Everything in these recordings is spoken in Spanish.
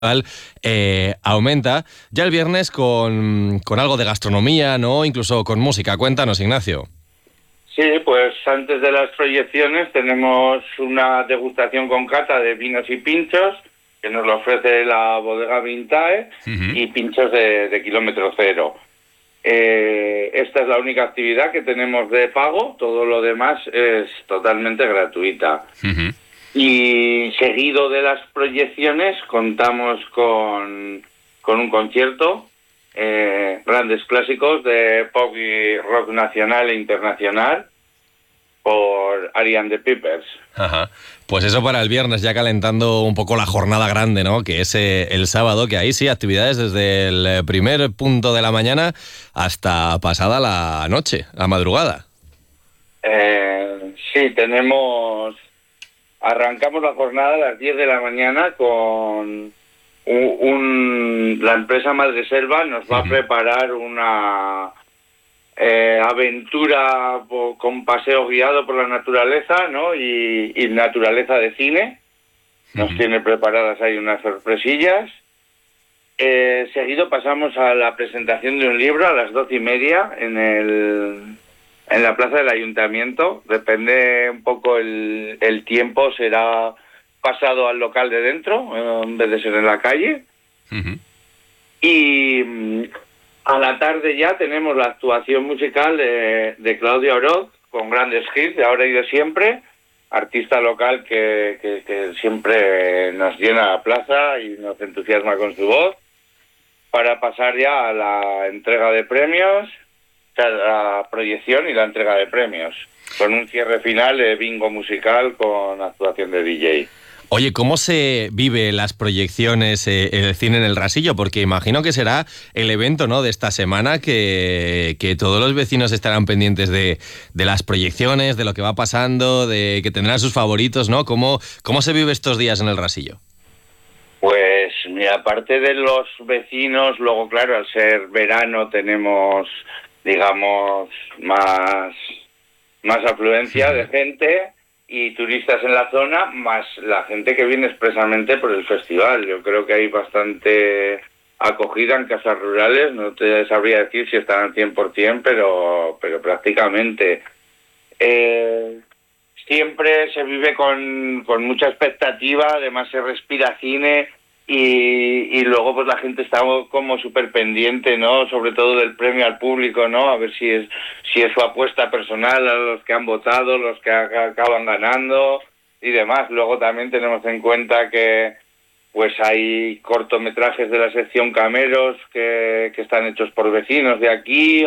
aumenta. Ya el viernes con algo de gastronomía, ¿no? Incluso con música. Cuéntanos, Ignacio. Sí, pues antes de las proyecciones tenemos una degustación con cata de vinos y pinchos que nos lo ofrece la bodega Vintae y pinchos de kilómetro cero. Esta es la única actividad que tenemos de pago, todo lo demás es totalmente gratuita. Y seguido de las proyecciones contamos con un concierto, grandes clásicos de pop y rock nacional e internacional por Ari and the Peppers. Ajá. Pues eso para el viernes, ya calentando un poco la jornada grande, ¿no? Que es el sábado, que ahí sí, actividades desde el primer punto de la mañana hasta pasada la noche, la madrugada. Sí, arrancamos la jornada a las 10 de la mañana con la empresa Madreselva nos va a preparar una aventura con paseo guiado por la naturaleza, ¿no? Y naturaleza de cine. Nos tiene preparadas ahí unas sorpresillas. Seguido pasamos a la presentación de un libro a las 12:30 en la plaza del ayuntamiento. Depende un poco el tiempo, será pasado al local de dentro en vez de ser en la calle. Y a la tarde ya tenemos la actuación musical de Claudia Oroz con grandes hits de ahora y de siempre, artista local que siempre nos llena la plaza y nos entusiasma con su voz, para pasar ya a la entrega de premios, o sea, la proyección y la entrega de premios, con un cierre final de bingo musical con actuación de DJ. Oye, ¿cómo se vive las proyecciones, el cine en el Rasillo? Porque imagino que será el evento, ¿no?, de esta semana, que todos los vecinos estarán pendientes de las proyecciones, de lo que va pasando, de que tendrán sus favoritos, ¿no? ¿Cómo se vive estos días en el Rasillo? Pues mira, aparte de los vecinos, luego claro, al ser verano tenemos, digamos, más afluencia de gente y turistas en la zona, más la gente que viene expresamente por el festival. Yo creo que hay bastante acogida en casas rurales, no te sabría decir si están al 100%, pero prácticamente. Siempre se vive con mucha expectativa, además se respira cine y luego pues la gente está como súper pendiente, ¿no? Sobre todo del premio al público, ¿no? A ver si es su apuesta personal, a los que han votado, los que acaban ganando y demás. Luego también tenemos en cuenta que pues hay cortometrajes de la sección Cameros que están hechos por vecinos de aquí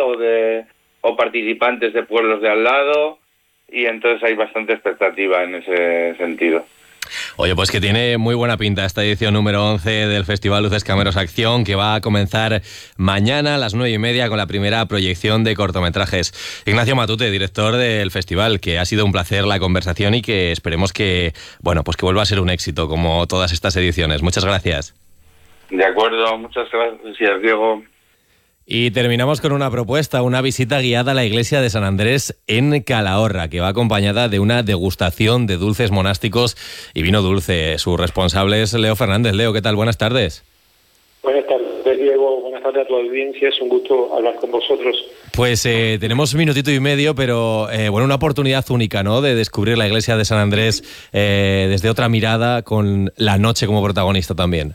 o participantes de pueblos de al lado, y entonces hay bastante expectativa en ese sentido. Oye, pues que tiene muy buena pinta esta edición número 11 del Festival Luces Cameros Acción, que va a comenzar mañana a las 9:30 con la primera proyección de cortometrajes. Ignacio Matute, director del festival, que ha sido un placer la conversación y que esperemos que vuelva a ser un éxito como todas estas ediciones. Muchas gracias. De acuerdo, muchas gracias, Diego. Y terminamos con una propuesta, una visita guiada a la iglesia de San Andrés en Calahorra, que va acompañada de una degustación de dulces monásticos y vino dulce. Su responsable es Leo Fernández. Leo, ¿qué tal? Buenas tardes. Buenas tardes, Diego. Buenas tardes a tu audiencia. Es un gusto hablar con vosotros. Pues tenemos un minutito y medio, pero una oportunidad única, ¿no?, de descubrir la iglesia de San Andrés desde otra mirada, con la noche como protagonista también.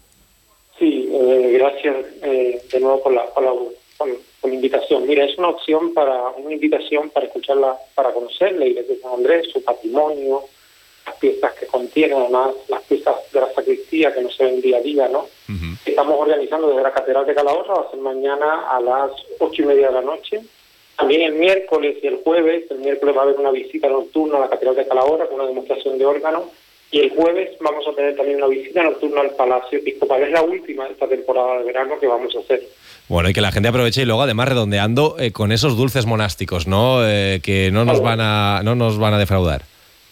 Sí, gracias de nuevo por la invitación. Mira, es una invitación para escucharla, para conocer la iglesia de San Andrés, su patrimonio, las piezas que contiene, además las piezas de la sacristía que no se ven día a día, ¿no? Estamos organizando desde la Catedral de Calahorra, va a ser mañana a las 8:30 de la noche. También el miércoles y el jueves va a haber una visita nocturna a la Catedral de Calahorra con una demostración de órgano. Y el jueves vamos a tener también una visita nocturna al Palacio Episcopal. Es la última de esta temporada de verano que vamos a hacer. Bueno, y que la gente aproveche y luego además redondeando con esos dulces monásticos, ¿no? Que no nos van a defraudar.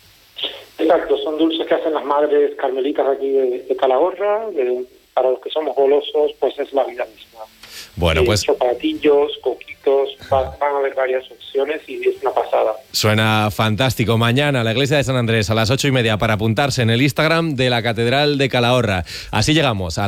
Exacto, son dulces que hacen las madres carmelitas aquí de Calahorra. Para los que somos golosos, pues es la vida misma. Bueno, pues chocolatillos, coquitos, van a haber varias opciones y es una pasada. Suena fantástico. Mañana la iglesia de San Andrés a las 8:30 para apuntarse en el Instagram de la Catedral de Calahorra. Así llegamos a